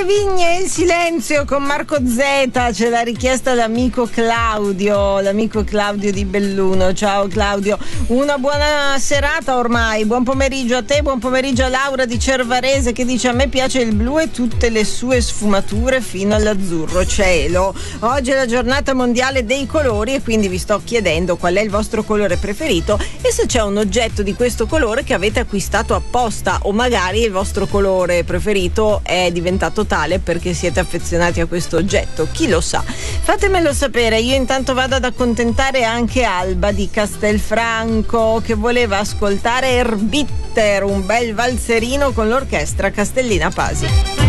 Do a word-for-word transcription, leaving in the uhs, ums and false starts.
vigne e il silenzio con Marco Z, ce l'ha richiesta l'amico Claudio, l'amico Claudio di Belluno. Ciao Claudio, una buona serata ormai, buon pomeriggio a te, buon pomeriggio a Laura di Cervarese che dice: a me piace il blu e tutte le sue sfumature fino all'azzurro cielo. Oggi è la giornata mondiale dei colori e quindi vi sto chiedendo qual è il vostro colore preferito e se c'è un oggetto di questo colore che avete acquistato apposta, o magari il vostro colore preferito è diventato tale perché siete affezionati a questo oggetto, chi lo sa. Fatemelo sapere, io intanto vado ad accontentare anche Alba di Castelfranco che voleva ascoltare Erbitter, un bel valzerino con l'orchestra Castellina Pasi.